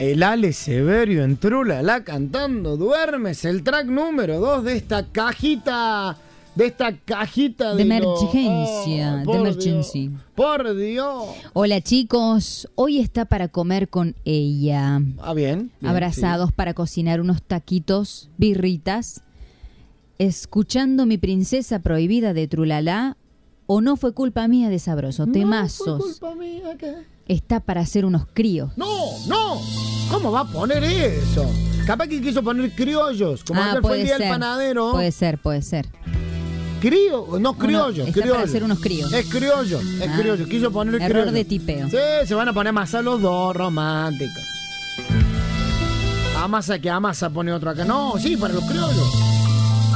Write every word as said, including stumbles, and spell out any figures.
el Ale Severio en Trulala cantando Duermes, el track número dos de esta cajita, de esta cajita de de emergencia, lo... oh, de emergency. Dios, por Dios. Hola chicos, hoy está para comer con ella. Ah, bien. bien Abrazados sí. para cocinar unos taquitos, birritas, escuchando Mi Princesa Prohibida de Trulala, o No Fue Culpa Mía de Sabroso, temazos. No fue culpa mía que... Está para hacer unos críos. No, no. ¿Cómo va a poner eso? Capaz que quiso poner criollos, como Ah, ayer fue puede el día ser, del panadero. Puede ser, puede ser. Crío, no criollos, Uno, está criollos. para hacer unos críos. Es criollo, es Ah, criollo. Quiso poner error criollo. de tipeo. Sí, se van a poner masa los dos, románticos. Amasa que amasa pone otro acá. No, sí, para los criollos.